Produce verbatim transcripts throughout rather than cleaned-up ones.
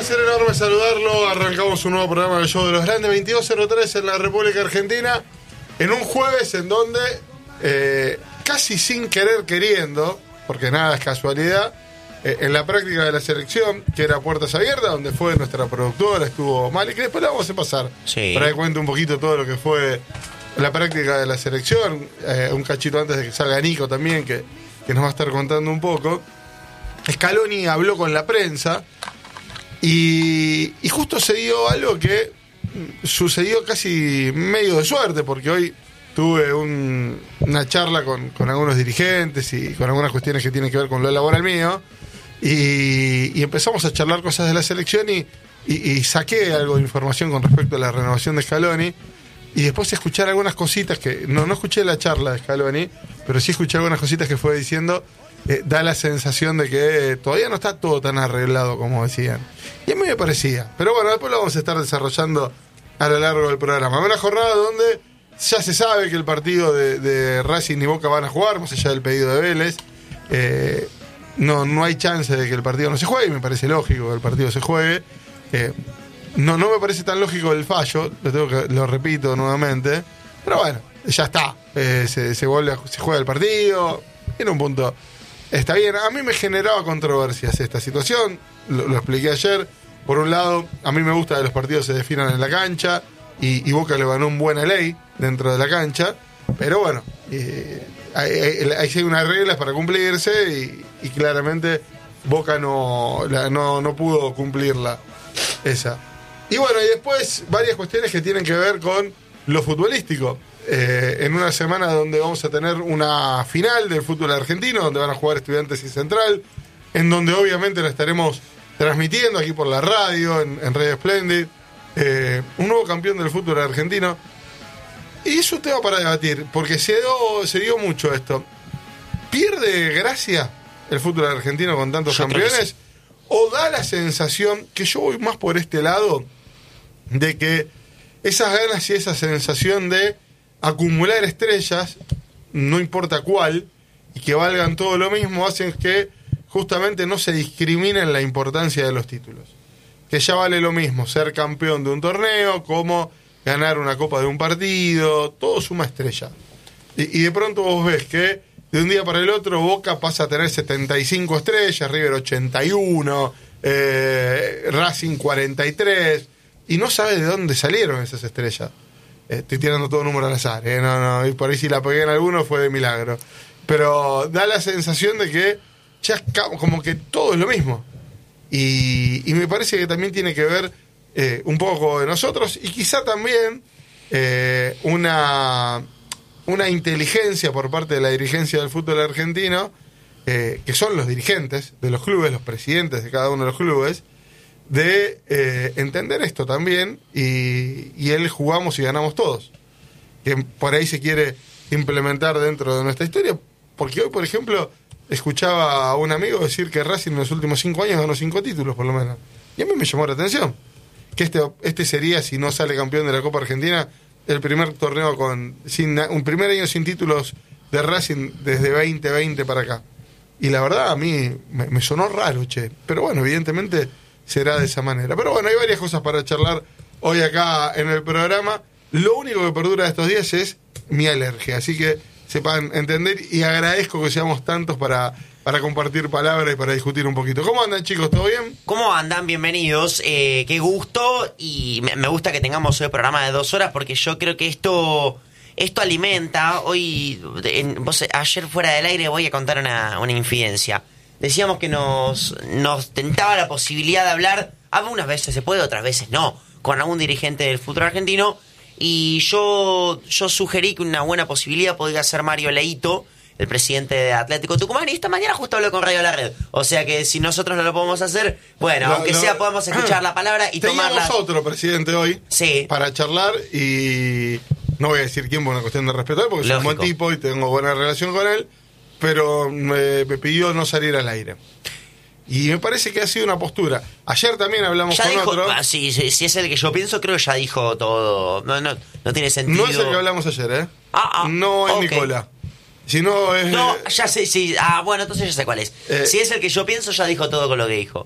placer enorme saludarlo. Arrancamos un nuevo programa del Show de los Grandes, veintidós cero tres en la República Argentina, en un jueves en donde, eh, casi sin querer queriendo, porque nada es casualidad, eh, en la práctica de la selección, que era Puertas Abiertas, donde fue nuestra productora, estuvo Mali, que después la vamos a pasar, sí, para que cuente un poquito todo lo que fue la práctica de la selección, eh, un cachito antes de que salga Nico también, que, que nos va a estar contando un poco. Scaloni habló con la prensa y, y justo se dio algo que sucedió casi medio de suerte, porque hoy tuve un, una charla con, con algunos dirigentes y con algunas cuestiones que tienen que ver con lo laboral mío, y, y empezamos a charlar cosas de la selección y, y, y saqué algo de información con respecto a la renovación de Scaloni, y después escuchar algunas cositas que no, no escuché la charla de Scaloni, pero sí escuché algunas cositas que fue diciendo. Eh, da la sensación de que eh, todavía no está todo tan arreglado como decían. Y a mí me parecía. Pero bueno, después lo vamos a estar desarrollando a lo largo del programa. Una jornada donde ya se sabe que el partido de, de Racing y Boca van a jugar, más allá del pedido de Vélez. Eh, no, no hay chance de que el partido no se juegue, y me parece lógico que el partido se juegue. Eh, no, no me parece tan lógico el fallo, lo, tengo que, lo repito nuevamente. Pero bueno, ya está. Eh, se, se, vuelve a, se juega el partido. En un punto está bien. A mí me generaba controversias esta situación, lo, lo expliqué ayer. Por un lado, a mí me gusta que los partidos se definan en la cancha, y, y Boca le ganó un buena ley dentro de la cancha, pero bueno, eh, hay, hay, hay unas reglas para cumplirse, y, y claramente Boca no, la, no, no pudo cumplirla esa. Y bueno, y después varias cuestiones que tienen que ver con lo futbolístico. Eh, en una semana donde vamos a tener una final del fútbol argentino, donde van a jugar Estudiantes y Central, en donde obviamente la estaremos transmitiendo aquí por la radio, en, en Radio Splendid, eh, un nuevo campeón del fútbol argentino. Y es un tema para debatir, porque se dio, se dio mucho esto. ¿Pierde gracia el fútbol argentino con tantos yo campeones? Sí. ¿O da la sensación, que yo voy más por este lado, de que esas ganas y esa sensación de acumular estrellas, no importa cuál, y que valgan todo lo mismo, hacen que justamente no se discriminen la importancia de los títulos? Que ya vale lo mismo ser campeón de un torneo como ganar una copa de un partido, todo suma estrella. Y, y de pronto vos ves que de un día para el otro Boca pasa a tener setenta y cinco estrellas, River ochenta y uno, eh, Racing cuarenta y tres, y no sabes de dónde salieron esas estrellas. Estoy tirando todo número al azar, ¿eh? no, no, y por ahí si la pegué en alguno fue de milagro. Pero da la sensación de que ya como que todo es lo mismo. Y, y me parece que también tiene que ver eh, un poco de nosotros, y quizá también eh, una, una inteligencia por parte de la dirigencia del fútbol argentino, eh, que son los dirigentes de los clubes, los presidentes de cada uno de los clubes, de eh, entender esto también, y, y él jugamos y ganamos todos, que por ahí se quiere implementar dentro de nuestra historia, porque hoy, por ejemplo, escuchaba a un amigo decir que Racing en los últimos cinco años ganó cinco títulos por lo menos, y a mí me llamó la atención que este, este sería, si no sale campeón de la Copa Argentina, el primer torneo con sin un primer año sin títulos de Racing desde veinte veinte para acá, y la verdad a mí me, me sonó raro, che, pero bueno, evidentemente será de esa manera. Pero bueno, hay varias cosas para charlar hoy acá en el programa. Lo único que perdura de estos días es mi alergia, así que sepan entender, y agradezco que seamos tantos para, para compartir palabras y para discutir un poquito. ¿Cómo andan, chicos? ¿Todo bien? ¿Cómo andan? Bienvenidos. Eh, qué gusto, y me, me gusta que tengamos hoy programa de dos horas, porque yo creo que esto... Esto alimenta. Hoy, en, vos, ayer fuera del aire voy a contar una, una infidencia. Decíamos que nos, nos tentaba la posibilidad de hablar, algunas veces se puede, otras veces no, con algún dirigente del fútbol argentino, y yo, yo sugerí que una buena posibilidad podría ser Mario Leito, el presidente de Atlético Tucumán, y esta mañana justo hablé con Radio La Red. O sea que si nosotros no lo podemos hacer, bueno, lo, aunque lo, sea podemos escuchar la palabra y tomarla. Teníamos otro presidente hoy, sí, para charlar, y no voy a decir quién por una cuestión de respeto, porque soy un buen tipo y tengo buena relación con él, pero me, me pidió no salir al aire. Y me parece que ha sido una postura. Ayer también hablamos ya con dijo, otro. Ah, sí, sí, si es el que yo pienso, creo que ya dijo todo. No, no, no tiene sentido. No es el que hablamos ayer, ¿eh? Ah, ah, no es okay. Nicolás. Si no es... No, ya sé, sí. Ah, bueno, entonces ya sé cuál es. Eh, si es el que yo pienso, ya dijo todo con lo que dijo.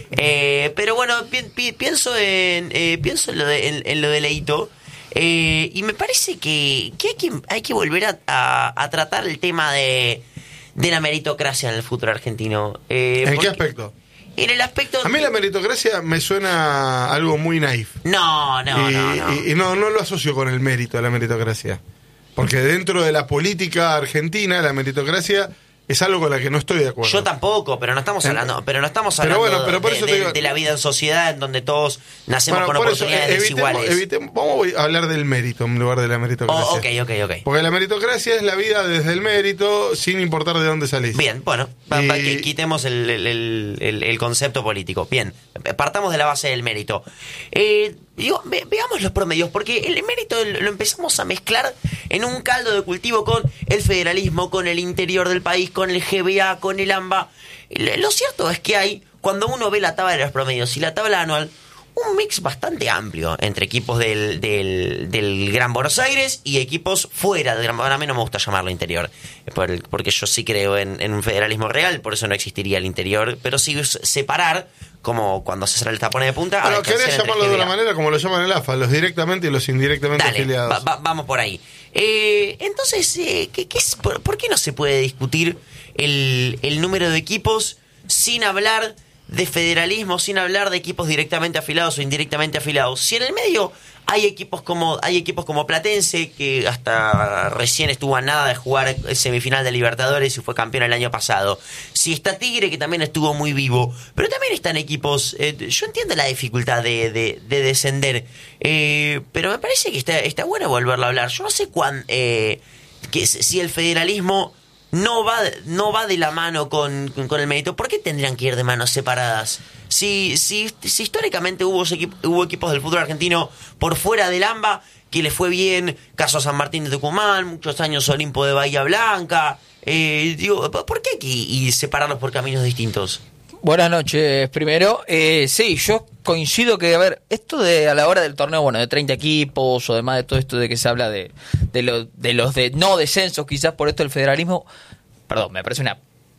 Eh, pero bueno, pi, pi, pienso en eh, pienso en lo de, en, en lo de Leito. Eh, y me parece que, que, hay que hay que volver a, a, a tratar el tema de, de la meritocracia en el fútbol argentino. Eh, ¿En porque, qué aspecto? En el aspecto... A mí la meritocracia me suena algo muy naif. No, no, y, no, no. Y, y no, no lo asocio con el mérito de la meritocracia. Porque dentro de la política argentina, la meritocracia es algo con la que no estoy de acuerdo. Yo tampoco, pero no estamos hablando, pero no estamos Pero hablando bueno, pero por de, eso de, te digo- de la vida en sociedad en donde todos nacemos Bueno, con por eso, oportunidades eh, evitemos, desiguales. evitemos- vamos a hablar del mérito en lugar de la meritocracia. Oh, ok, ok, ok. Porque la meritocracia es la vida desde el mérito sin importar de dónde salís. Bien, bueno, va- va- Y- que quitemos el, el, el- el- el concepto político. Bien, partamos de la base del mérito. Eh, digo, ve- veamos los promedios, porque el mérito lo empezamos a mezclar en un caldo de cultivo con el federalismo, con el interior del país, con el G B A, con el AMBA. Lo cierto es que hay, cuando uno ve la tabla de los promedios y la tabla anual, un mix bastante amplio entre equipos del, del, del Gran Buenos Aires y equipos fuera del Gran Buenos Aires. A mí no me gusta llamarlo interior, por el- porque yo sí creo en, en un federalismo real, por eso no existiría el interior, pero sí es separar, como cuando se sale el tapón de punta. a Bueno, distanciar querés entre llamarlo de G B A. una manera como lo llaman el A F A, los directamente y los indirectamente Dale, afiliados. va- va- vamos por ahí. Eh, entonces, eh, ¿qué, qué es, por, por qué no se puede discutir el, el número de equipos sin hablar de federalismo, sin hablar de equipos directamente afiliados o indirectamente afiliados? Si en el medio hay equipos como hay equipos como Platense, que hasta recién estuvo a nada de jugar el semifinal de Libertadores y fue campeón el año pasado. Si está Tigre, que también estuvo muy vivo, pero también están equipos... Eh, yo entiendo la dificultad de, de, de descender, eh, pero me parece que está, está bueno volverlo a hablar. Yo no sé cuán, eh, que si el federalismo no va no va de la mano con, con, con el mérito. ¿Por qué tendrían que ir de manos separadas? Si, si, si históricamente hubo, equip, hubo equipos del fútbol argentino por fuera del AMBA que les fue bien, caso San Martín de Tucumán, muchos años Olimpo de Bahía Blanca, eh, digo, ¿por qué aquí y separarlos por caminos distintos? Buenas noches, primero. Eh, sí, yo coincido que, a ver, esto de a la hora del torneo, bueno, de treinta equipos o además de todo esto de que se habla de, de, lo, de los de no descensos, quizás por esto del federalismo, perdón, me parece una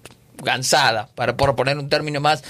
gansada, para por poner un término más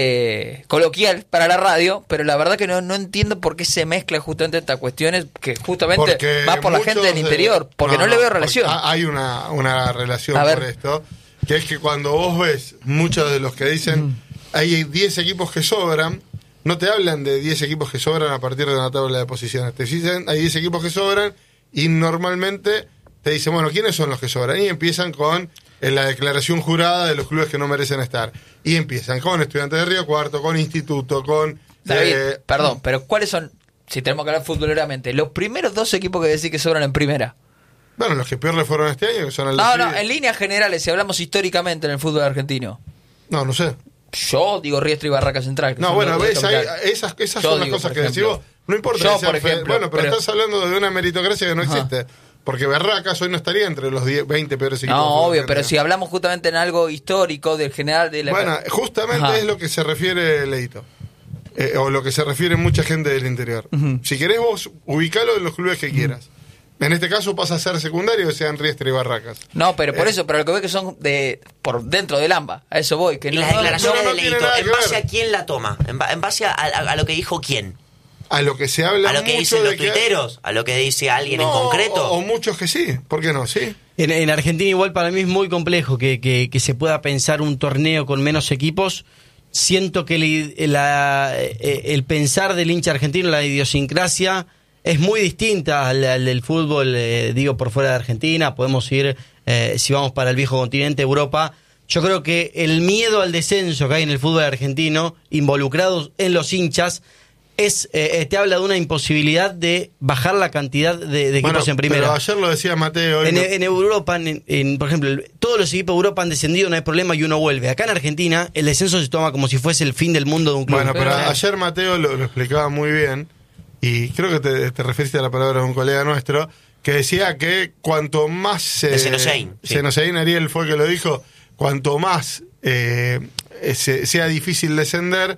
eh, coloquial para la radio, pero la verdad que no, no entiendo por qué se mezclan justamente estas cuestiones, que justamente Porque va por la gente del muchos de- interior, porque no, no le veo relación. porque Hay una, una relación A ver. por esto, que es que cuando vos ves muchos de los que dicen Mm. hay diez equipos que sobran, no te hablan de diez equipos que sobran a partir de una tabla de posiciones. Te dicen hay diez equipos que sobran y normalmente te dicen, bueno, ¿quiénes son los que sobran? Y empiezan con en la declaración jurada de los clubes que no merecen estar. Y empiezan con Estudiantes de Río Cuarto, con Instituto, con... David, eh, perdón, pero ¿cuáles son, si tenemos que hablar futboleramente, los primeros dos equipos que decís que sobran en primera? Bueno, los que peor le fueron este año, que son el No, de no, Chile. en líneas generales, si hablamos históricamente en el fútbol argentino. No, no sé. Yo digo Riestra y Barraca Central. que No, son bueno, los dos ves, ahí, capitales. esas, esas Yo son las digo, cosas por que decís ejemplo. vos. No importa Yo, que sean por fe- ejemplo, Bueno, pero, pero- estás hablando de una meritocracia que no Ajá. existe. Porque Barracas hoy no estaría entre los diez, veinte peores equipos. No, de fútbol obvio, pero si argentino. hablamos justamente en algo histórico del general de la... Bueno, justamente Ajá. es lo que se refiere Leito. Eh, o lo que se refiere mucha gente del interior. Ujú. Si querés vos, ubicalo en los clubes que quieras. En este caso pasa a ser secundario, que sean Riestra y Barracas. No, pero por Eh, eso, pero lo que veo que son de por dentro del AMBA, a eso voy. Que Y no, las no- declaraciones no, no de tiene Leito, nada ¿en que base ver. a quién la toma? ¿En, ba- en base a, a- a lo que dijo quién? A lo que se habla ¿A lo que mucho dicen de los que- tuiteros? ¿A lo que dice alguien en No, concreto? O, o muchos que sí. ¿Por qué no? Sí. En, en Argentina igual para mí es muy complejo que, que, que se pueda pensar un torneo con menos equipos. Siento que el, la- eh, el pensar del hincha argentino, la idiosincrasia, es muy distinta al, al del fútbol, eh, digo, por fuera de Argentina. Podemos ir, eh, si vamos para el viejo continente, Europa. Yo creo que el miedo al descenso que hay en el fútbol argentino, involucrados en los hinchas, es eh, te habla de una imposibilidad de bajar la cantidad de, de equipos Bueno, en primera. pero ayer lo decía Mateo. En, y no- en Europa, en, en, por ejemplo, el- todos los equipos de Europa han descendido, no hay problema y uno vuelve. Acá en Argentina, el descenso se toma como si fuese el fin del mundo de un club. Bueno, pero Pero- ayer Mateo lo, lo explicaba muy bien, y creo que te, te referiste a la palabra de un colega nuestro, que decía que cuanto más... se De Senosein, sí. Senosein, Ariel fue el que lo dijo, cuanto más eh, se- sea difícil descender,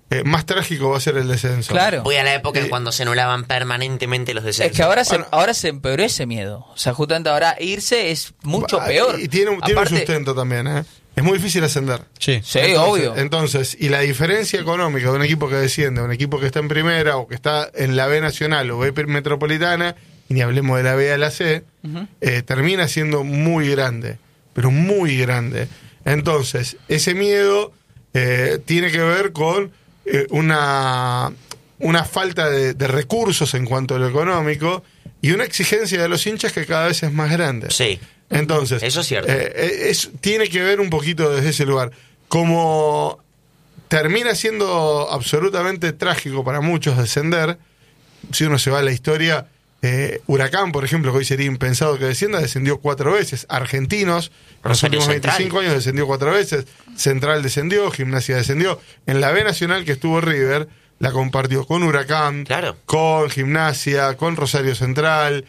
eh, más trágico va a ser el descenso. Claro. Voy a la época en Eh, cuando se anulaban permanentemente los descensos. Es que ahora se, Bueno. ahora se empeoró ese miedo. O sea, justamente ahora irse es mucho Ah, peor. Y tiene, un- tiene Aparte- un sustento también, ¿eh? Es muy difícil ascender. Sí. Sí, Entonces- obvio. Entonces, y la diferencia económica de un equipo que desciende, un equipo que está en primera o que está en la B nacional o B metropolitana, y ni hablemos de la B a la C, eh, termina siendo muy grande, pero muy grande. Entonces, ese miedo eh, tiene que ver con eh, una, una falta de, de recursos en cuanto a lo económico y una exigencia de los hinchas que cada vez es más grande. Sí. Entonces, Eso es cierto. eh, es, tiene que ver un poquito desde ese lugar. Como termina siendo absolutamente trágico para muchos descender, si uno se va a la historia, eh, Huracán, por ejemplo, que hoy sería impensado que descienda, descendió cuatro veces. Argentinos, en los Rosario últimos Central. veinticinco años descendió cuatro veces. Central descendió, Gimnasia descendió. En la B Nacional que estuvo River, la compartió con Huracán, Claro. con Gimnasia, con Rosario Central.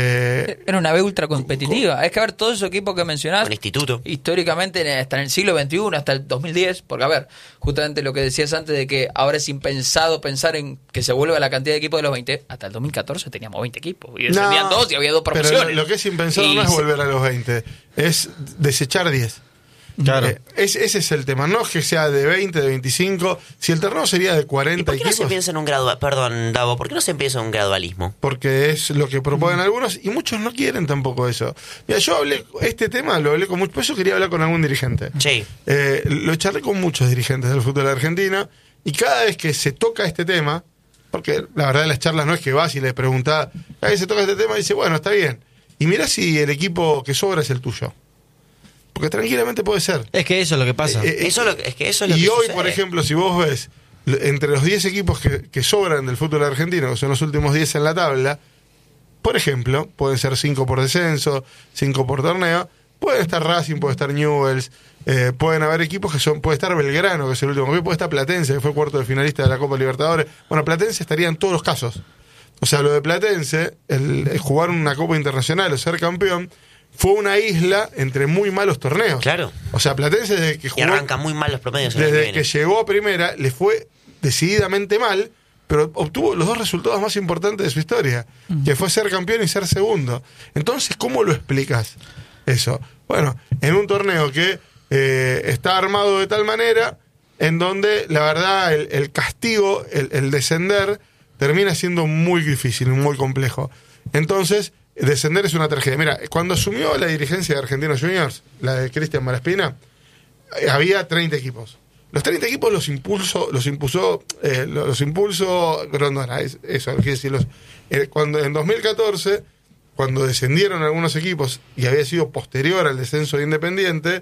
Eh, Era una B ultra competitiva. Es que a ver, todos esos equipos que mencionás, Con Instituto. históricamente, en- hasta en el siglo veintiuno, hasta el dos mil diez, porque a ver, justamente lo que decías antes de que ahora es impensado pensar en que se vuelva la cantidad de equipos de los veinte, hasta el dos mil catorce teníamos veinte equipos, y descendían No, dos y había dos pero promociones. lo, lo que es impensado Y no es se- volver a los veinte, es desechar diez. Claro. Eh, es- ese es el tema, no que sea de veinte, de veinticinco. Si el torneo sería de ¿Y cuarenta por qué no se equipos, piensa en un gradualismo? Perdón, Davo, ¿por qué no se empieza en un gradualismo? porque es lo que proponen algunos y muchos no quieren tampoco eso. Mira, yo hablé, este tema lo hablé con muchos, por eso quería hablar con algún dirigente. Sí. Eh, lo charlé con muchos dirigentes del fútbol argentino y cada vez que se toca este tema, porque la verdad de las charlas no es que vas y le preguntás, cada vez que se toca este tema dice, bueno, está bien. Y mirá si el equipo que sobra es el tuyo. Porque tranquilamente puede ser. Es que eso es lo que pasa. Eh, eh, Eso lo, es que eso es lo y que hoy, sucede. por ejemplo, si vos ves l- entre los diez equipos que, que sobran del fútbol argentino, que son los últimos diez en la tabla, por ejemplo, pueden ser cinco por descenso, cinco por torneo, pueden estar Racing, puede estar Newell's, eh, pueden haber equipos que son, puede estar Belgrano, que es el último, puede estar Platense, que fue cuarto de finalista de la Copa Libertadores. Bueno, Platense estaría en todos los casos. O sea, lo de Platense, el, el jugar una Copa Internacional o ser campeón, fue una isla entre muy malos torneos. Claro. O sea, Platense desde que Y jugó, arranca muy mal los promedios. el año desde que que viene. llegó a primera, le fue decididamente mal, pero obtuvo los dos resultados más importantes de su historia, que fue ser campeón y ser segundo. Entonces, ¿cómo lo explicas eso? Bueno, en un torneo que eh, está armado de tal manera, en donde la verdad el, el castigo, el, el descender, termina siendo muy difícil, muy complejo. Entonces, descender es una tragedia. Mira, cuando asumió la dirigencia de Argentinos Juniors, la de Cristian Malaspina, eh, había treinta equipos. Los treinta equipos los impulsó, los impulsó, eh, los impulsó Grondona, es- eso, quiero decir, los, eh, cuando en dos mil catorce, cuando descendieron algunos equipos y había sido posterior al descenso de Independiente,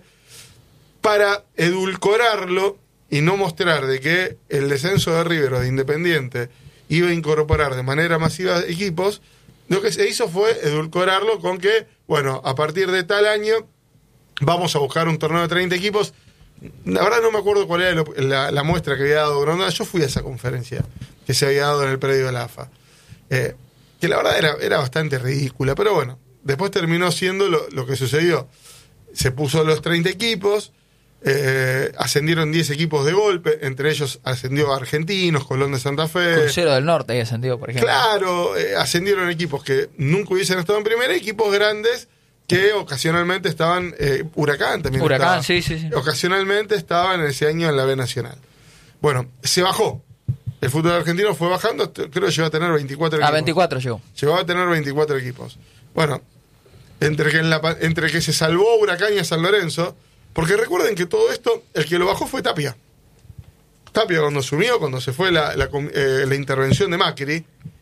para edulcorarlo y no mostrar de que el descenso de River o de Independiente iba a incorporar de manera masiva equipos, lo que se hizo fue edulcorarlo con que, bueno, a partir de tal año vamos a buscar un torneo de treinta equipos. La verdad no me acuerdo cuál era lo- la, la muestra que había dado Grondona. Yo fui a esa conferencia que se había dado en el predio de la A F A. Eh, que la verdad era, era bastante ridícula, pero bueno, después terminó siendo lo, lo que sucedió. Se puso los treinta equipos, eh, ascendieron diez equipos de golpe, entre ellos ascendió Argentinos, Colón de Santa Fe. Crucero del Norte ahí ascendido, por ejemplo. Claro, eh, ascendieron equipos que nunca hubiesen estado en primera, equipos grandes que ocasionalmente estaban, eh, Huracán también Huracán, estaba, sí, sí, sí. ocasionalmente estaban en ese año en la B Nacional. Bueno, se bajó. El fútbol argentino fue bajando, t- creo que llegó a tener veinticuatro A equipos. veinticuatro llegó. Llegó a tener veinticuatro equipos. Bueno, entre que, en la, pa- entre que se salvó Huracán y a San Lorenzo, porque recuerden que todo esto, el que lo bajó fue Tapia. Tapia cuando asumió, cuando se fue la, la, com- eh, la intervención de Macri,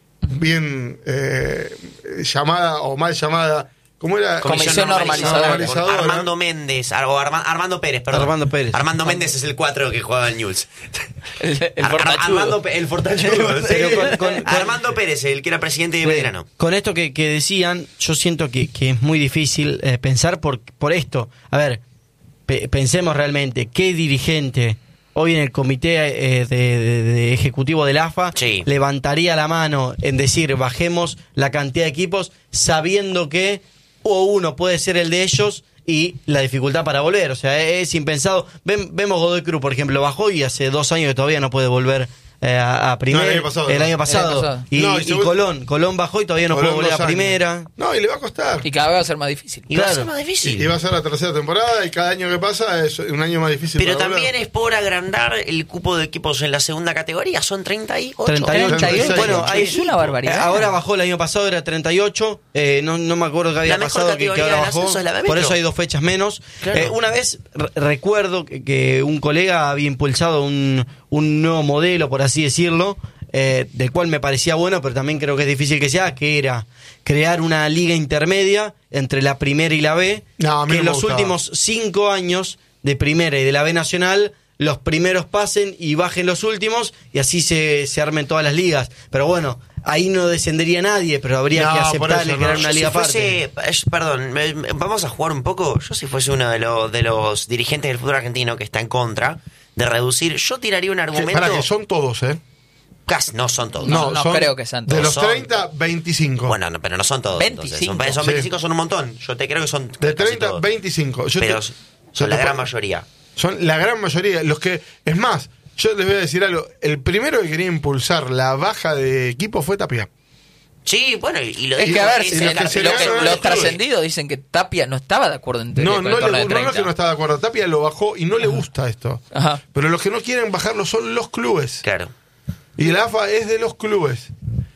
bien eh, llamada o mal llamada, ¿cómo era? Comisión normalizadora. normalizadora. Armando Méndez, o Arma- Armando Pérez, perdón. Armando Pérez. Armando Méndez es el cuatro que jugaba en News. El, el Ar- fortachudo. Armando Pe- el fortachudo. sí. Pero con- con- con- Armando Pérez, el que era presidente de Bien, Belgrano. Con esto que, que decían, yo siento que, que es muy difícil eh, pensar por, por esto. A ver, pe- pensemos realmente, ¿qué dirigente hoy en el comité eh, de, de- de ejecutivo del A F A Sí. levantaría la mano en decir bajemos la cantidad de equipos sabiendo que o uno puede ser el de ellos y la dificultad para volver. O sea, es, es impensado. Ven, vemos Godoy Cruz, por ejemplo, bajó y hace dos años que todavía no puede volver eh, a, a primera. No, el año pasado, el no. año pasado. El año pasado. Y, No, y y seguro- Colón, Colón bajó y todavía no Colón puede volver dos a años. primera. No, y le va a costar. Y cada vez va a ser más difícil. Y va a Claro. ser más difícil. Y, y va a ser la tercera temporada y cada año que pasa es un año más difícil. Pero para también volver. es por agrandar el cupo de equipos en la segunda categoría. Son treinta y ocho. treinta y ocho. treinta y ocho. Bueno, ahí Es una barbaridad. Eh, ahora bajó el año pasado, era treinta y ocho. Eh, no, no me acuerdo qué había La mejor pasado, que, que categoría ahora del bajó. ascenso es la B Por Metro. eso hay dos fechas menos. Claro. Eh, una vez re- recuerdo que, que un colega había impulsado un, un nuevo modelo, por así decirlo, eh, del cual me parecía bueno, pero también creo que es difícil que sea, que era crear una liga intermedia entre la primera y la B, No, a mí que no en me los gustaba. últimos cinco años de primera y de la B nacional los primeros pasen y bajen los últimos y así se, se armen todas las ligas. Pero bueno, ahí no descendería nadie, pero habría No, que por aceptarle eso, que no. era una Yo liga si fuese, aparte. eh, perdón, me- me- vamos a jugar un poco. Yo si fuese uno de, los de los dirigentes del fútbol argentino que está en contra de reducir, yo tiraría un Que- argumento. Para que son todos, ¿eh? Casi, no son todos. No, no creo que sean De todos. los Son- treinta, veinticinco. Bueno, no, pero no son todos. entonces. veinticinco. Son, son Sí. veinticinco, son un montón. Yo te creo que son De casi treinta, todos. veinticinco. Yo Pero te- son yo la te gran puedo- mayoría. Son la gran mayoría. Los que. Es más, yo les voy a decir algo. El primero que quería impulsar la baja de equipo fue Tapia. Sí, bueno, y, y lo Es digo, que a ver, es si el los que se lo cartel- que- negaron a los los trascendidos dicen que Tapia no estaba de acuerdo en teoría No, con no, el le, torneo de no, no es treinta. que no estaba de acuerdo. Tapia lo bajó y no le gusta esto. Ajá. Pero los que no quieren bajarlo son los clubes. Claro. Y la A F A es de los clubes.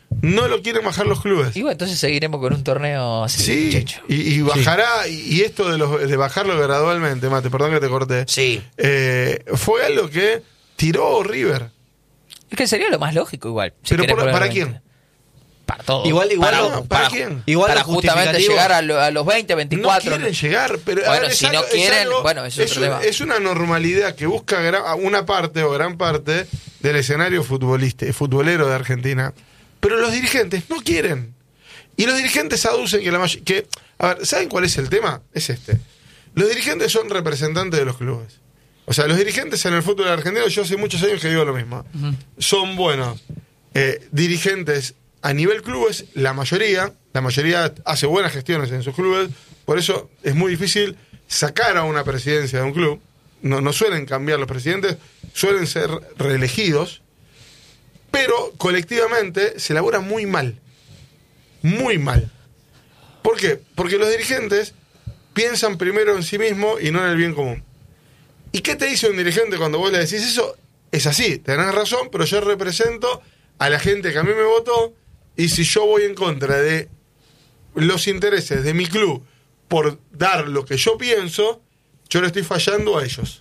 No lo quieren bajar los clubes. Y bueno, entonces seguiremos con un torneo así. Sí, checho. y, y bajará, y, y esto de, los, de bajarlo gradualmente, Mate, perdón que te corté. Sí. Eh, fue algo que tiró River. Es que sería lo más lógico igual. si Pero querés por- ponerlo ¿para en quién? cuenta. Para todos. Igual- igual para, lo- ¿para quién? Igual para los justamente justificativos- llegar a, lo- a los veinte, veinticuatro. No quieren llegar, pero a Bueno, ver, es si no algo- es quieren, algo- bueno, eso es es, otro un- tema. es una normalidad que busca gra- una parte o gran parte del escenario futbolista, futbolero de Argentina. Pero los dirigentes no quieren. Y los dirigentes aducen que la mayoría. Que, a ver, ¿saben cuál es el tema? Es este. Los dirigentes son representantes de los clubes. O sea, los dirigentes en el fútbol argentino, yo hace muchos años que digo lo mismo. Son buenos eh, dirigentes a nivel clubes, la mayoría, la mayoría hace buenas gestiones en sus clubes, por eso es muy difícil sacar a una presidencia de un club. No, no suelen cambiar los presidentes, suelen ser reelegidos, pero colectivamente se elabora muy mal. Muy mal. ¿Por qué? Porque los dirigentes piensan primero en sí mismos y no en el bien común. ¿Y qué te dice un dirigente cuando vos le decís eso? Es así, tenés razón, pero yo represento a la gente que a mí me votó y si yo voy en contra de los intereses de mi club por dar lo que yo pienso, yo le estoy fallando a ellos.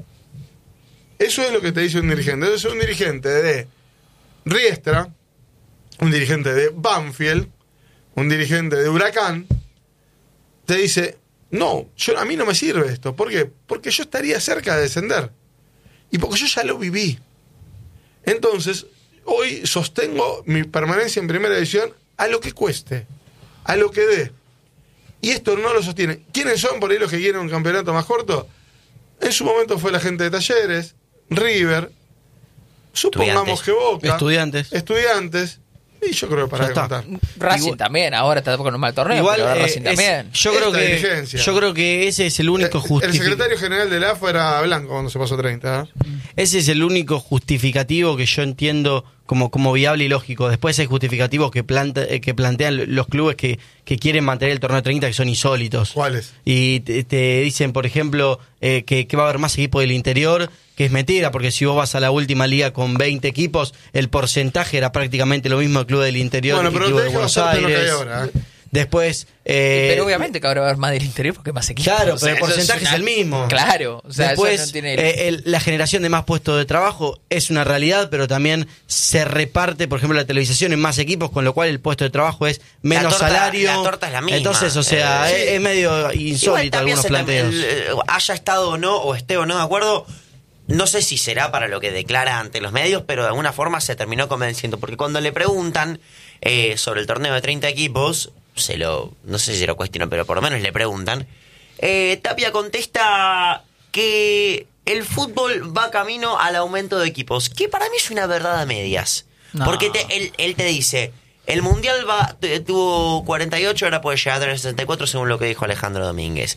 Eso es lo que te dice un dirigente. Entonces un dirigente de Riestra, un dirigente de Banfield, un dirigente de Huracán, te dice, no, yo, a mí no me sirve esto. ¿Por qué? Porque yo estaría cerca de descender. Y porque yo ya lo viví. Entonces, hoy sostengo mi permanencia en primera división a lo que cueste, a lo que dé. Y esto no lo sostiene. ¿Quiénes son por ahí los que quieren un campeonato más corto? En su momento fue la gente de Talleres, River, supongamos Estudiantes. que Boca, Estudiantes. Estudiantes, y yo creo que para Ya de está. contar. Racing Igual- también, ahora está con un mal torneo, Igual pero ahora eh, Racing es- también. yo creo Esta que dirigencia. yo creo que ese es el único Eh, El justificativo. secretario general de la A F A era Blanco cuando se pasó treinta. ¿eh? Ese es el único justificativo que yo entiendo como, como viable y lógico. Después hay justificativos que, planta, eh, que plantean los clubes que, que quieren mantener el torneo de treinta que son insólitos. ¿Cuáles? Y te, te dicen, por ejemplo, eh, que, que va a haber más equipos del interior, que es mentira, porque si vos vas a la última liga con veinte equipos, el porcentaje era prácticamente lo mismo el club del interior Bueno, que el pero club te de dejo Buenos hacerte lo que hay Aires. ahora, ¿eh? Después... eh, pero obviamente que ahora va a haber más del interior porque hay más equipos. Claro, O sea, pero el eso porcentaje es, una- el mismo. Claro, o sea, Después, eso no tiene... eh, el- la generación de más puestos de trabajo es una realidad, pero también se reparte, por ejemplo, la televisación en más equipos, con lo cual el puesto de trabajo es menos torta- salario. la torta es la misma. Entonces, o sea, Eh, es, sí. es medio Igual insólito también algunos se tam- planteos. el- eh, haya estado o no, o esté o no de acuerdo, no sé si será para lo que declara ante los medios, pero de alguna forma se terminó convenciendo. Porque cuando le preguntan eh, sobre el torneo de treinta equipos, se lo, no sé si se lo cuestionó, pero por lo menos le preguntan. Eh, Tapia contesta que el fútbol va camino al aumento de equipos, que para mí es una verdad a medias. No. Porque te- él, él te dice, El Mundial va t- tuvo cuarenta y ocho, ahora puede llegar a tener sesenta y cuatro según lo que dijo Alejandro Domínguez.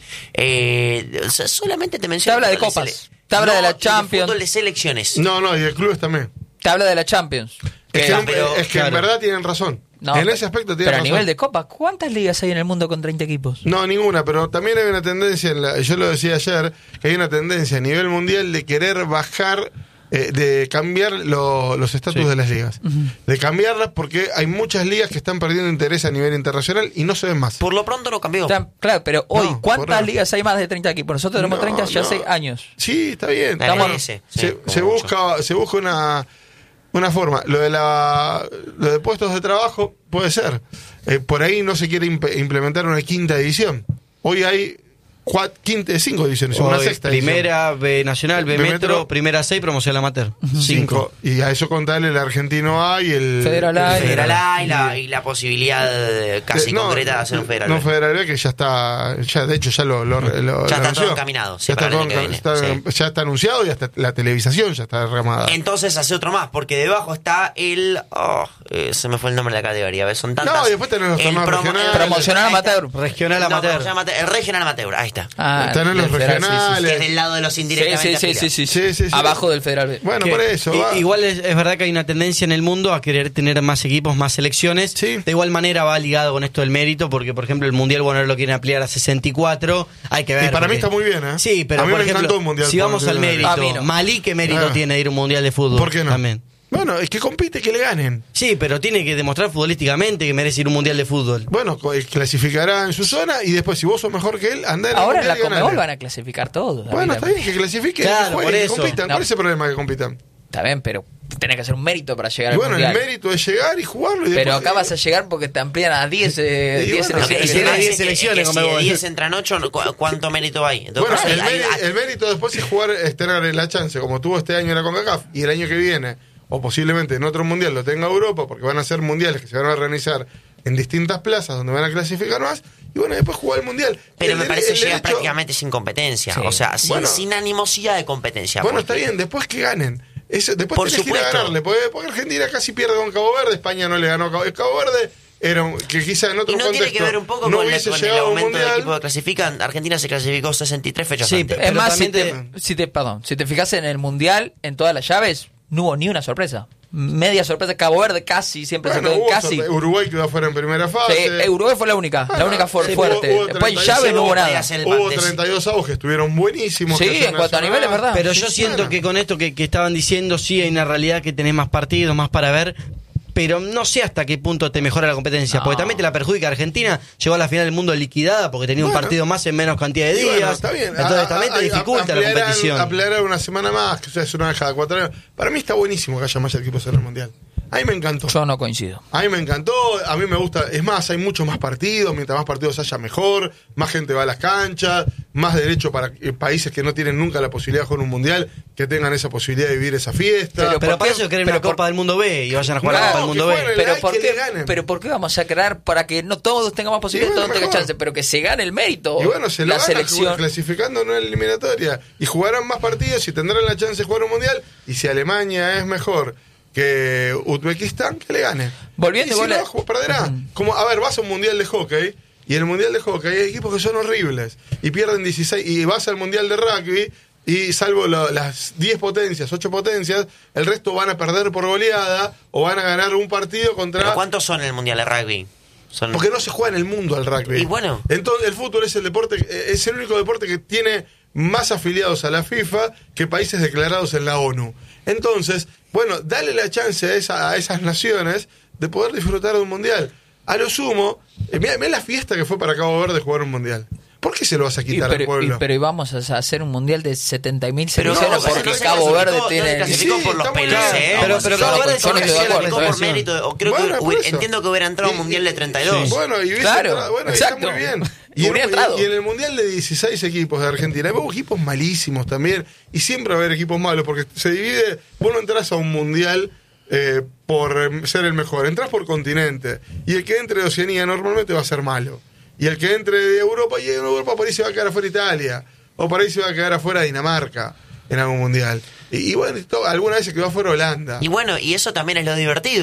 Eh, o sea, solamente te menciono... Te habla de fútbol copas, sele- te habla no, de la y Champions. fútbol de selecciones. No, no, y de clubes también. Te habla de la Champions. Es Que- que, Ah, pero- es que claro. en verdad tienen razón. No, en pero- ese aspecto tienen Pero a razón. nivel de copa, ¿cuántas ligas hay en el mundo con treinta equipos? No, ninguna, pero también hay una tendencia, en la- yo lo decía ayer, que hay una tendencia a nivel mundial de querer bajar, eh, de cambiar lo- los estatus Sí. de las ligas. De cambiarlas porque hay muchas ligas que están perdiendo interés a nivel internacional y no se ven más. Por lo pronto no cambió. Está- claro, pero hoy, No, ¿cuántas por- ligas hay más de treinta equipos? Nosotros tenemos No, treinta ya no. hace años. Sí, está bien. Me Estamos- parece, sí, se, como se mucho. busca, se busca una, una forma. Lo de la, lo de puestos de trabajo puede ser. Eh, por ahí no se quiere imp- implementar una quinta división. Hoy hay cuatro, quinta, cinco divisiones, una Hoy, sexta división. primera, B Nacional, B, B Metro, Metro, primera seis, promoción amateur. Cinco. Cinco. Y a eso contarle el argentino A y el Federal A. el Federal A y la, y la posibilidad eh, casi Eh, no, concreta de hacer un Federal No, B. Federal B que ya está, ya de hecho ya lo, lo, lo- Ya lo está anunció. todo encaminado, sí, ya, para está el todo año que está- viene, ya está anunciado y hasta la televisación ya está derramada. Entonces hace otro más, porque debajo está el... oh, eh, se me fue el nombre de la categoría, ¿ves? Son tantas... No, y después tenés los El torneos promo- regionales. el- Promocional ahí está. amateur. Regional No, amateur. promocional amateur, el regional amateur, ahí está. Ah, Tenés los del federal, sí, sí, sí. regionales. Que es del lado de los Sí, indirectamente sí, sí, sí, afiliados. sí, Sí, sí, sí. Abajo del Federal B. Bueno, Que- por eso. i- va. Igual es, es verdad que hay una tendencia en el mundo a querer tener más equipos, más selecciones. Sí. De igual manera va ligado con esto del mérito, porque por ejemplo el Mundial, bueno, ahora lo quieren ampliar a sesenta y cuatro. Hay que ver. Y para mí porque- está muy bien, ¿eh? Sí, pero a mí por me ejemplo, encantó un mundial. si vamos al mérito, A mí no. Malí, ¿qué mérito Ah. tiene ir a un Mundial de fútbol? ¿Por qué no? También. Bueno, es que compite, que le ganen. Sí, pero tiene que demostrar futbolísticamente que merece ir a un Mundial de fútbol. Bueno, co- clasificará en su zona y después, si vos sos mejor que él, andá en el Ahora en la mundial y ganale. Conmebol van a clasificar todos. Bueno, David. está bien, que clasifiquen, Claro, que jueguen, por que eso. compitan. No. ¿Cuál es el problema que compitan? Está bien, pero tenés que hacer un mérito para llegar Y al bueno, el Mundial. mérito es llegar y jugarlo. Y Pero después- acá vas a llegar porque te amplían a diez, eh, Y diez bueno, Lo que selecciones. y dice tiene Max diez es que- selecciones, es que como si de vos. diez entran ocho, ¿cu- ¿cuánto mérito hay? Entonces, Bueno, el, hay- mérito, hay- el mérito después es jugar, es tener la chance, como tuvo este año la CONCACAF, y el año que viene, o posiblemente en otro mundial lo tenga Europa, porque van a ser mundiales que se van a organizar en distintas plazas donde van a clasificar más, y bueno, después jugar el mundial. Pero El me dere- parece que el llega derecho- prácticamente sin competencia. Sí. O sea, sin, Bueno. sin animosidad de competencia. Bueno, porque- está bien, después que ganen. Eso, después Por tenés que ir a supuesto. ganarle, porque, porque Argentina casi pierde con Cabo Verde, España no le ganó a Cabo, Cabo Verde. Era un- que quizá en otro Y no contexto tiene que ver un poco no con, la- hubiese con el llegado a un aumento del mundial. equipo que clasifican. Argentina se clasificó sesenta y tres fechas Sí, antes. pero Es más, si también te, si te- perdón, si te fijas en el Mundial, en todas las llaves, no hubo ni una sorpresa. Media sorpresa. Cabo Verde casi, siempre Bueno, se quedó hubo en casi. sorte- Uruguay quedó afuera en primera Sí, fase. Uruguay fue la única, la única fu- sí, fuerte. hubo- hubo Después treinta y llave seis, no hubo podía nada. ser el Hubo Bandes. treinta y dos avos que estuvieron buenísimos. Sí, que hace en cuanto a Nacional. niveles, ¿verdad? Pero Sí, yo sí, siento bueno. que con esto que, que estaban diciendo, sí hay una realidad que tenés más partidos, más para ver. Pero no sé hasta qué punto te mejora la competencia. No. Porque también te la perjudica. Argentina llegó a la final del mundo liquidada porque tenía un Bueno. partido más en menos cantidad de Y días. bueno, está bien. Entonces A- también a- te a- dificulta la ampliarán- competición. Ampliarán una semana más, que es una vez cada cuatro años. Para mí está buenísimo que haya más equipos en el Mundial. A mí me encantó. Yo no coincido. A mí me encantó, a mí me gusta. Es más, hay muchos más partidos. Mientras más partidos haya, mejor. Más gente va a las canchas. Más derecho para eh, países que no tienen nunca la posibilidad de jugar un Mundial, que tengan esa posibilidad de vivir esa fiesta. Pero Pero ¿por para qué? eso quieren Pero una por- Copa del Mundo B y vayan a jugar No, la Copa del que Mundo B. jueguen el- Pero Hay ¿por, que qué, le ganen. pero ¿por qué vamos a crear para que no todos tengamos posibilidad, bueno, todos tengan mejor. chance, pero que se gane el mérito? Y bueno, se lo la van selección. a clasificando en una eliminatoria. Y jugarán más partidos y tendrán la chance de jugar un mundial. Y si Alemania es mejor que Uzbekistán, que le gane. Volviendo y si igual a- no, ju- perderá. Como, a ver, vas a un mundial de hockey. Y en el mundial de hockey hay equipos que son horribles. Y pierden dieciséis. Y vas al mundial de rugby. Y salvo lo- las diez potencias, ocho potencias, el resto van a perder por goleada. O van a ganar un partido contra. ¿Pero cuántos son en el Mundial de Rugby? Son... Porque no se juega en el mundo al rugby. Y bueno. Entonces, el fútbol es el deporte, eh, es el único deporte que tiene más afiliados a la FIFA que países declarados en la ONU. Entonces, bueno, dale la chance a, esa- a esas naciones de poder disfrutar de un mundial. A lo sumo, eh, mira, mira la fiesta que fue para Cabo Verde jugar un mundial. ¿Por qué se lo vas a Y quitar pero, al pueblo? y- pero íbamos a hacer un mundial de setenta mil Pero selecciones no, porque no se Cabo clasificó- Verde no se tiene. clasificó Sí, por los está muy pelos, bien. ¿eh? Pero- pero Yo Cabo no- Verde yo se no clasificó se clasificó por por selección. mérito. O creo Bueno, que por hubiera- eso. entiendo que hubiera entrado a un Y- Mundial de treinta y dos. Bueno, y hubiese Claro, entrado- bueno, exacto. está muy bien. Y en, Hubiera entrado. y en el Mundial de dieciséis equipos de Argentina, hubo equipos malísimos también, y siempre va a haber equipos malos, porque se divide, vos no entras a un Mundial eh, por eh, ser el mejor, entras por continente, y el que entre de Oceanía normalmente va a ser malo, y el que entre de Europa, y en Europa por ahí se va a quedar afuera Italia, o por ahí se va a quedar afuera Dinamarca en algún Mundial. Y, y bueno, esto, alguna vez se quedó afuera Holanda. Y bueno, y eso también es lo divertido.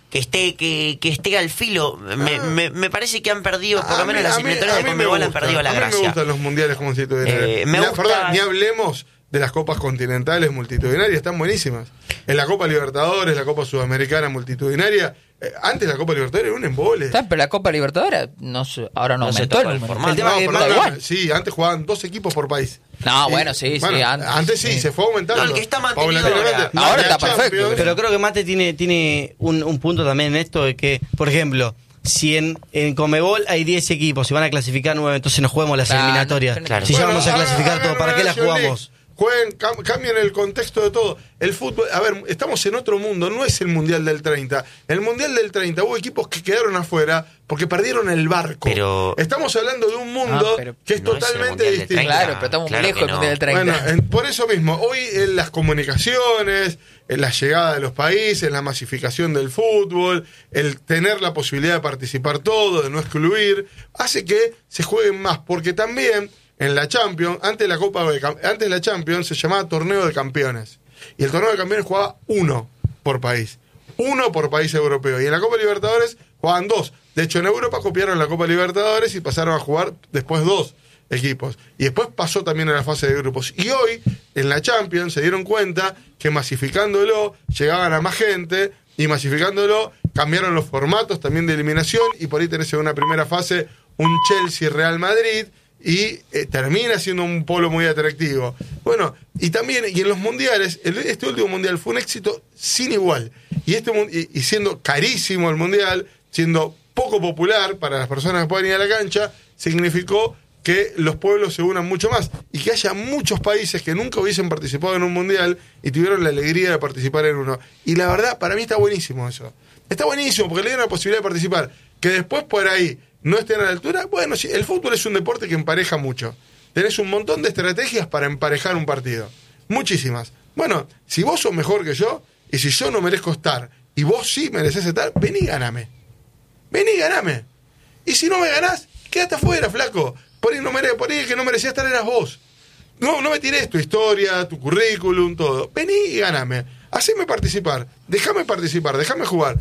que esté que, que esté al filo. Me, Ah. me, me parece que han perdido, por A lo menos mí- las a mí- eliminatorias a de mí me Conmebol han gusta, perdido la a mí me gracia. gustan los mundiales multitudinarios. Eh, me Ni- gusta- perdón, ni hablemos de las copas continentales multitudinarias, están buenísimas. En la Copa Libertadores, la Copa Sudamericana multitudinaria, eh, antes la Copa Libertadores era un embole. Está, pero la Copa Libertadores no sé, ahora no, No se aumentó toca el el número. formato. El tema No, que- perdón, da no, igual. sí, antes jugaban dos equipos por país. No, Y- bueno, sí, sí, bueno, antes, antes sí, sí. se fue aumentando. No, el que está mantenido paulatinamente. ahora. Ahora La está perfecto, Champions- Pero creo que Mate tiene, tiene un, un punto también en esto de que, por ejemplo, si en, en Conmebol hay diez equipos y van a clasificar nueve, entonces no juguemos las Claro, eliminatorias. claro. Si ya Bueno, vamos a hagan- clasificar hagan todo, ¿para una qué la National jugamos? League. Jueguen, cam- cambien el contexto de todo. El fútbol, a ver, estamos en otro mundo, no es el Mundial del treinta. El Mundial del treinta hubo equipos que quedaron afuera porque perdieron el barco. Pero- Estamos hablando de un mundo Ah, pero que es no es el totalmente Mundial del distinto. treinta. Claro, pero estamos Claro muy lejos que del no. Mundial del treinta. Bueno, en- por eso mismo, hoy en las comunicaciones, en la llegada de los países, la masificación del fútbol, el tener la posibilidad de participar todo, de no excluir, hace que se jueguen más, porque también en la Champions, antes de la Copa de Cam- antes de la Champions se llamaba Torneo de Campeones. Y el Torneo de Campeones jugaba uno por país. Uno por país europeo. Y en la Copa Libertadores jugaban dos. De hecho, en Europa copiaron la Copa Libertadores y pasaron a jugar después dos equipos. Y después pasó también a la fase de grupos. Y hoy, en la Champions, se dieron cuenta que masificándolo, llegaban a más gente, y masificándolo, cambiaron los formatos también de eliminación, y por ahí tenés en una primera fase un Chelsea-Real Madrid, y eh, termina siendo un polo muy atractivo. Bueno, y también, y en los mundiales, el- este último mundial fue un éxito sin igual. Y, este, mun- y, y siendo carísimo el mundial, siendo poco popular para las personas que pueden ir a la cancha, significó que los pueblos se unan mucho más y que haya muchos países que nunca hubiesen participado en un mundial y tuvieron la alegría de participar en uno. Y la verdad, para mí está buenísimo eso. Está buenísimo porque le dieron la posibilidad de participar. Que después por ahí no estén a la altura. Bueno, sí, el fútbol es un deporte que empareja mucho. Tenés un montón de estrategias para emparejar un partido. Muchísimas. Bueno, si vos sos mejor que yo y si yo no merezco estar y vos sí mereces estar, vení y ganame. Vení y ganame. Y si no me ganás, quédate afuera, flaco. Por ahí, no mere, por ahí el que no merecía estar eras vos. No, no me tirés tu historia, tu currículum, todo. Vení y ganame. Haceme participar. Déjame participar, déjame jugar.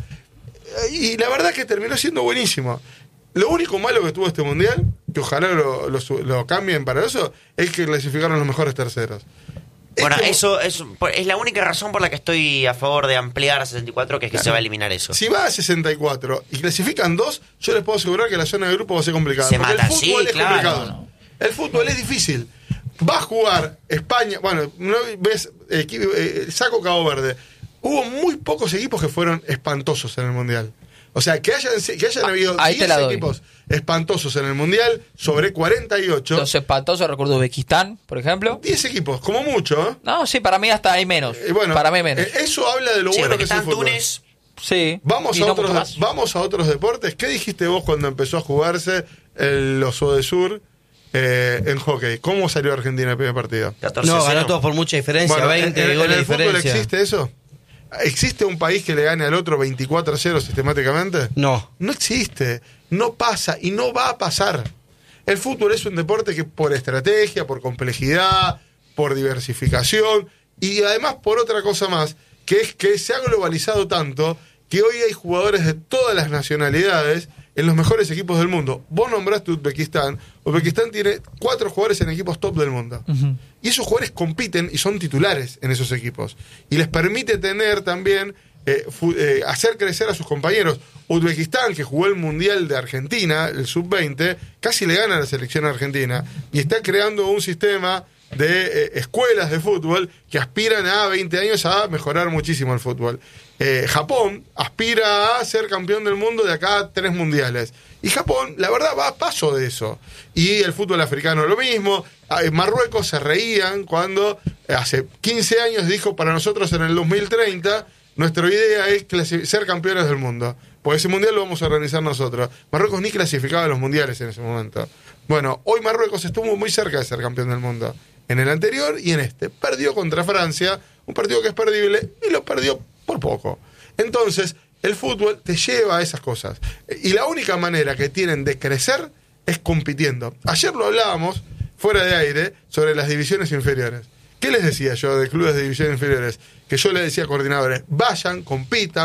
Y la verdad que terminó siendo buenísimo. Lo único malo que tuvo este mundial, que ojalá lo, lo, lo cambien para eso, es que clasificaron los mejores terceros. Bueno, Este- eso es, por- es la única razón por la que estoy a favor de ampliar a sesenta y cuatro, que es que Claro. se va a eliminar eso. Si va a sesenta y cuatro y clasifican dos, yo les puedo asegurar que la zona de grupo va a ser complicada. Se porque mata, el fútbol sí, es claro. complicado. El fútbol es difícil. Va a jugar España, bueno, no ves equi- eh, saco Cabo Verde. Hubo muy pocos equipos que fueron espantosos en el Mundial. O sea, que hayan, que hayan Ah, habido ahí te diez la doy. equipos espantosos en el Mundial sobre cuarenta y ocho. Los espantosos, recuerdo Uzbekistán, por ejemplo. diez equipos, como mucho. ¿eh? No, sí, para mí hasta hay menos. Eh, bueno, para mí menos. eh, eso habla de lo Sí, bueno porque que es el está fútbol. Túnez. Sí. Vamos y a, no otros, mucho más. vamos a otros deportes. ¿Qué dijiste vos cuando empezó a jugarse el Oso de Sur eh, en hockey? ¿Cómo salió Argentina el primer partido? catorce No, ganó cero. todo por mucha diferencia, Bueno, veinte ¿en, en- goles en de el fútbol diferencia. existe eso? ¿Existe un país que le gane al otro veinticuatro a cero sistemáticamente? No. No existe, no pasa y no va a pasar. El fútbol es un deporte que por estrategia, por complejidad, por diversificación y además por otra cosa más, que es que se ha globalizado tanto que hoy hay jugadores de todas las nacionalidades en los mejores equipos del mundo. Vos nombraste Uzbekistán. Uzbekistán tiene cuatro jugadores en equipos top del mundo. Ujú. Y esos jugadores compiten y son titulares en esos equipos. Y les permite tener también, eh, fu- eh, hacer crecer a sus compañeros. Uzbekistán, que jugó el Mundial de Argentina, el sub veinte, casi le gana a la selección argentina. Y está creando un sistema de eh, escuelas de fútbol que aspiran a veinte años a mejorar muchísimo el fútbol. Eh, Japón aspira a ser campeón del mundo de acá a tres mundiales. Y Japón, la verdad, va a paso de eso. Y el fútbol africano lo mismo. Ah, En Marruecos se reían cuando eh, hace quince años dijo para nosotros en el dos mil treinta nuestra idea es clasi- ser campeones del mundo. Pues ese mundial lo vamos a organizar nosotros. Marruecos ni clasificaba a los mundiales en ese momento. Bueno, hoy Marruecos estuvo muy cerca de ser campeón del mundo. En el anterior y en este. Perdió contra Francia, un partido que es perdible, y lo perdió por poco. Entonces, el fútbol te lleva a esas cosas. Y la única manera que tienen de crecer es compitiendo. Ayer lo hablábamos, fuera de aire, sobre las divisiones inferiores. ¿Qué les decía yo de clubes de divisiones inferiores? Que yo les decía a coordinadores, vayan, compitan,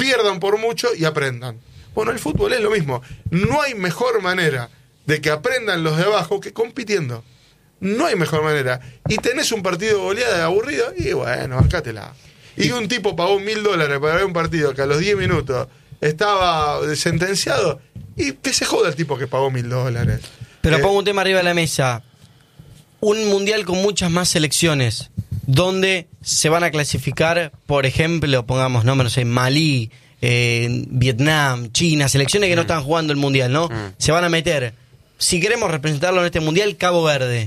pierdan por mucho y aprendan. Bueno, el fútbol es lo mismo. No hay mejor manera de que aprendan los de abajo que compitiendo. No hay mejor manera. Y tenés un partido goleada de aburrido, y bueno, acátela. Y un tipo pagó mil dólares para ver un partido que a los diez minutos estaba sentenciado, y que se joda el tipo que pagó mil dólares. Pero eh, pongo un tema arriba de la mesa. Un mundial con muchas más selecciones, donde se van a clasificar, por ejemplo, pongamos nombres en Malí, eh, Vietnam, China, selecciones que no están jugando el mundial, ¿no? Mm. Se van a meter. Si queremos representarlo en este mundial, Cabo Verde.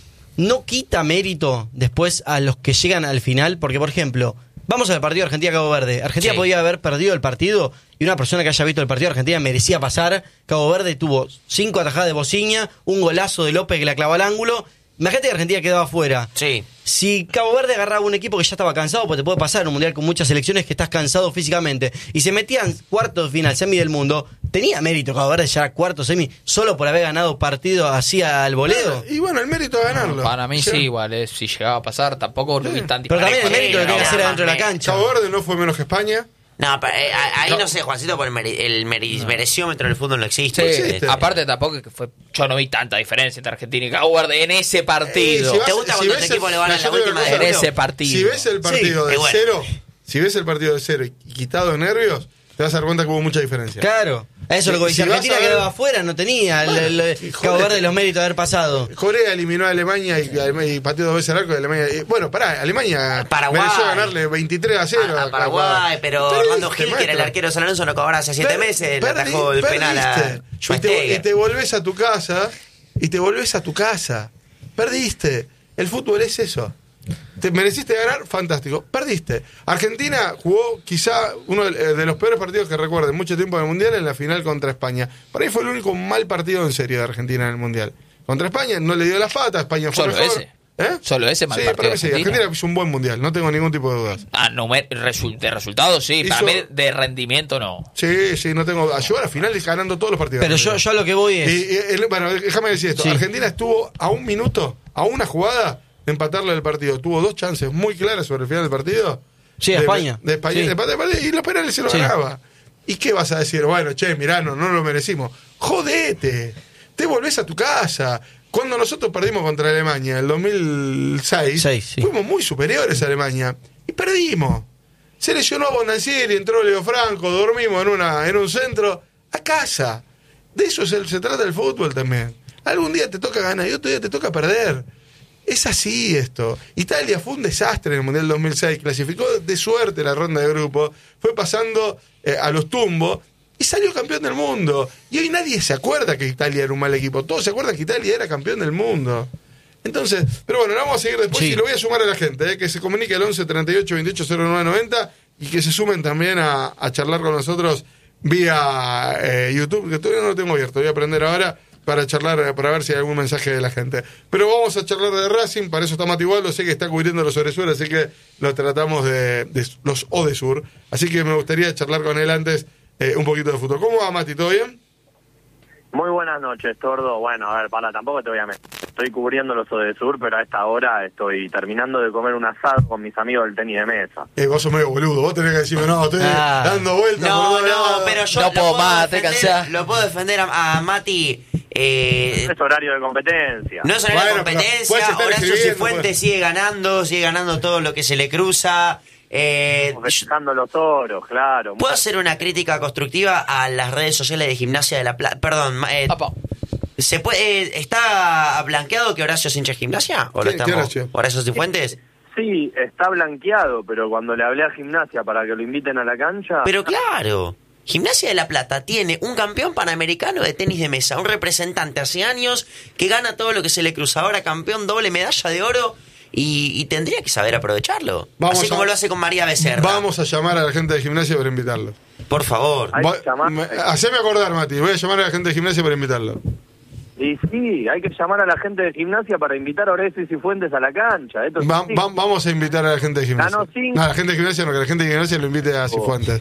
No quita mérito después a los que llegan al final, porque, por ejemplo, vamos al partido Argentina-Cabo Verde. Argentina Sí. podía haber perdido el partido y una persona que haya visto el partido de Argentina merecía pasar. Cabo Verde tuvo cinco atajadas de Bociña, un golazo de López que la clavó al ángulo. Imagínate que Argentina quedaba afuera. Sí. Si Cabo Verde agarraba un equipo que ya estaba cansado, pues te puede pasar en un mundial con muchas selecciones que estás cansado físicamente, y se metían cuartos de final, semi del mundo, tenía mérito Cabo Verde ya cuarto, semi, solo por haber ganado partido así al voleo. Y bueno, el mérito de ganarlo. Para mí O sea, sí, igual, eh, si llegaba a pasar, tampoco lo vi tan Pero también el disparejo. mérito lo tiene que hacer adentro de la cancha. Cabo Verde no fue menos que España. No, pero, eh, ahí No. no sé, Juancito, por el, meri- el meri- mereciómetro del fútbol no Sí, existe. existe. aparte tampoco que fue, yo no vi tanta diferencia entre Argentina y Cabo Verde en ese partido. Eh, si vas- ¿Te gusta si cuando ves tu equipo el- le gana no, en yo la te digo última una de cosa. en cambio? ese partido. Si ves el partido Sí, de y bueno. cero, si ves el partido de cero y quitado de nervios, te vas a dar cuenta que hubo mucha diferencia. Claro, a eso es lo que Si dice. vas Argentina a ver- quedaba afuera, no tenía el, el- el Bueno, Cabo joder. Verde los méritos de haber pasado. Corea eliminó a Alemania y, y pateó dos veces el arco de Alemania. Y, bueno, pará, Alemania Paraguay. mereció ganarle veintitrés a cero. A, a Paraguay, pero Orlando Perdiste, Gil, que era el maestro. arquero de San Lorenzo, no cobraba hace siete Per- meses, le perdi- atajó el penal a perdiste. y, te, Schweinsteiger. y te volvés a tu casa, y te volvés a tu casa. Perdiste. El fútbol es eso. Te mereciste ganar, fantástico. Perdiste. Argentina jugó quizá uno de de los peores partidos que recuerdo en mucho tiempo en el Mundial, en la final contra España. Para mí fue el único mal partido en serio de Argentina en el Mundial. Contra España no le dio las patas, España fue Solo mejor. ese. ¿Eh? Solo ese mal sí, partido para mí de sí. Argentina. Argentina hizo un buen Mundial, no tengo ningún tipo de dudas. Ah, no, me- resu- de resultados sí, para Hizo- mí de rendimiento no. Sí, sí, no tengo. Llegó a la final ganando todos los partidos. Pero yo, yo a lo que voy es... Y, y, el- bueno, déjame decir esto. Sí. Argentina estuvo a un minuto, a una jugada de empatarle el partido. Tuvo dos chances muy claras sobre el final del partido. Sí, de, España. De España, Sí. de empate, de empate, y los penales se lo Sí. ganaba. ¿Y qué vas a decir? Bueno, che, mirá, no, no lo merecimos. Jodete. Te volvés a tu casa. Cuando nosotros perdimos contra Alemania en el dos mil seis, Seis, sí. fuimos muy superiores a Alemania. Y perdimos. Se lesionó Bonancieri, entró Leo Franco, dormimos en, una, en un centro. A casa. De eso se, se trata el fútbol también. Algún día te toca ganar y otro día te toca perder. Es así esto. Italia fue un desastre en el Mundial dos mil seis. Clasificó de suerte la ronda de grupo. Fue pasando eh, a los tumbos y salió campeón del mundo. Y hoy nadie se acuerda que Italia era un mal equipo. Todos se acuerdan que Italia era campeón del mundo. Entonces, pero bueno, la vamos a seguir después Sí. y lo voy a sumar a la gente. Eh, que se comunique al once treinta y ocho veintiocho cero nueve noventa y que se sumen también a, a charlar con nosotros vía eh, YouTube, que todavía no lo tengo abierto. Voy a aprender ahora para charlar, para ver si hay algún mensaje de la gente. Pero vamos a charlar de Racing, para eso está Mati Waldo, sé que está cubriendo los Oresur, así que lo tratamos de, de los Odesur. Así que me gustaría charlar con él antes eh, un poquito de fútbol. ¿Cómo va, Mati? ¿Todo bien? Muy buenas noches, Tordo. Bueno, a ver, para, tampoco te voy a mentir. Estoy cubriendo los Odesur, pero a esta hora estoy terminando de comer un asado con mis amigos del tenis de mesa. Eh, vos sos medio boludo, vos tenés que decirme, no, estoy Ah. dando vueltas. No, por todos no, lados. pero yo No lo puedo puedo más, te defender, cansás. lo puedo defender a, a Mati. Eh, Es horario de competencia. no es una Bueno, pero competencia, puedes estar Horacio escribiendo, Cifuentes pues. sigue ganando, sigue ganando todo lo que se le cruza. Eh, yo- Festejando los toros, claro. ¿Puedo hacer una crítica constructiva a las redes sociales de Gimnasia de la Plata? Perdón, eh, Apa. ¿se puede, eh, ¿está blanqueado que Horacio es hincha de Gimnasia? ¿O lo ¿Qué- qué estamos? Horacio? ¿Horacio Cifuentes? Sí, está blanqueado, pero cuando le hablé a Gimnasia para que lo inviten a la cancha... Pero claro, Gimnasia de la Plata tiene un campeón panamericano de tenis de mesa, un representante hace años que gana todo lo que se le cruza, ahora campeón, doble medalla de oro y, y tendría que saber aprovecharlo. Vamos Así a- como lo hace con María Becerra. Vamos a llamar a la gente de Gimnasia para invitarlo. Por favor. Hay Voy- que llamar- me- haceme acordar, Mati, voy a llamar a la gente de Gimnasia para invitarlo. Y sí, hay que llamar a la gente de Gimnasia para invitar a Horacio y Cifuentes a la cancha. Esto es Va- así. va- vamos a invitar a la gente de Gimnasia. Ganó cinco. No, a la gente de Gimnasia no, que la gente de Gimnasia lo invite a Cifuentes.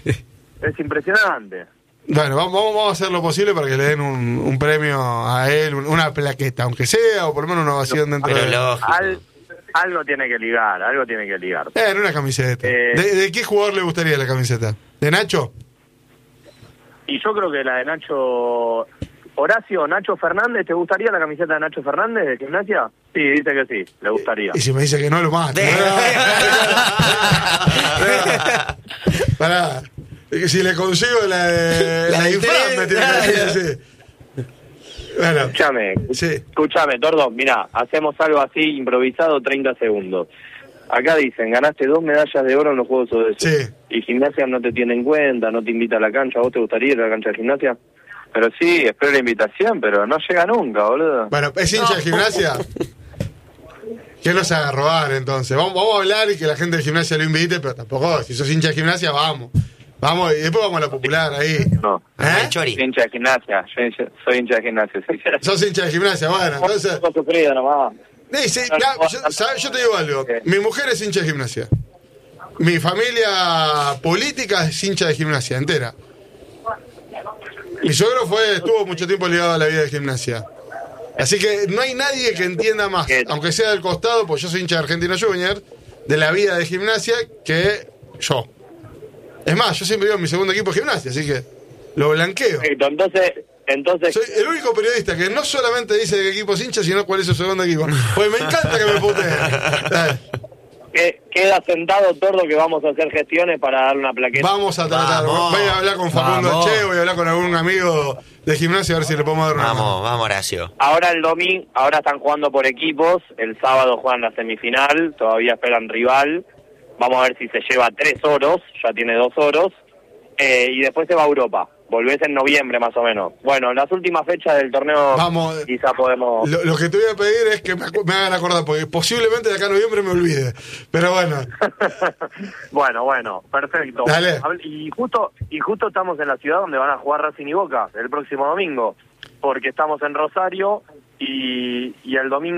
Es impresionante. Bueno, vamos, vamos vamos a hacer lo posible para que le den un, un premio a él, un- una plaqueta, aunque sea, o por lo menos una ovación dentro Pero de... lógico. Al- algo tiene que ligar, algo tiene que ligar. Eh, en una camiseta. Eh. ¿De, de qué jugador le gustaría la camiseta? ¿De Nacho? Y yo creo que la de Nacho... Horacio, Nacho Fernández, ¿te gustaría la camiseta de Nacho Fernández de Gimnasia? Sí, dice que sí, le gustaría. Y si me dice que no, lo mato. Pará. Si le consigo la de la, la de Fran, me tiene que decir, sí. Bueno. Escúchame, Sí. escúchame, Tordo, mirá, hacemos algo así improvisado, treinta segundos. Acá dicen, ganaste dos medallas de oro en los Juegos de Sur. Sí. Y Gimnasia no te tiene en cuenta, no te invita a la cancha. ¿A vos te gustaría ir a la cancha de Gimnasia? Pero sí, espero la invitación, pero no llega nunca, boludo. Bueno, ¿es hincha de Gimnasia? Que no se haga robar, entonces. Vamos, vamos a hablar y que la gente de Gimnasia lo invite, pero tampoco, si sos hincha de Gimnasia, vamos. Vamos, y después vamos a la popular ahí. No. ¿Eh? Chori. Soy hincha de Gimnasia, yo hincha- soy hincha de Gimnasia. Soy Sos hincha de Gimnasia, bueno, entonces... Un poco sufrido nomás. Sí, sí, ya, yo, ¿sabes? Yo te digo algo. Mi mujer es hincha de Gimnasia. Mi familia política es hincha de Gimnasia, entera. Mi suegro fue, estuvo mucho tiempo ligado a la vida de Gimnasia. Así que no hay nadie que entienda más, aunque sea del costado, pues yo soy hincha de Argentina Junior, de la vida de Gimnasia, que yo. Es más, yo siempre digo en mi segundo equipo de Gimnasia, así que lo blanqueo. Perfecto, entonces, entonces Soy el único periodista que no solamente dice de qué equipo es hincha, sino cuál es su segundo equipo. Pues me encanta que me puteen. Dale. que- queda sentado, Tordo, que vamos a hacer gestiones para dar una plaqueta. Vamos a tratar. Vamos. Voy a hablar con Facundo Vamos. Che, voy a hablar con algún amigo de Gimnasia a ver si le podemos dar una mano. Vamos, vamos, Horacio. Ahora el domingo, ahora están jugando por equipos, el sábado juegan la semifinal, todavía esperan rival, vamos a ver si se lleva tres oros, ya tiene dos oros, eh, y después se va a Europa, volvés en noviembre más o menos. Bueno, las últimas fechas del torneo Vamos. quizá podemos... Lo, lo que te voy a pedir es que me, acu- me hagan acordar, porque posiblemente de acá a noviembre me olvide. Pero bueno, Bueno, bueno, perfecto. Dale. Habl- Y justo, y justo estamos en la ciudad donde van a jugar Racing y Boca el próximo domingo, porque estamos en Rosario y, y el domingo